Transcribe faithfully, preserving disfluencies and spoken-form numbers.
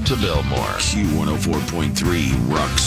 to build more. Q one oh four point three rocks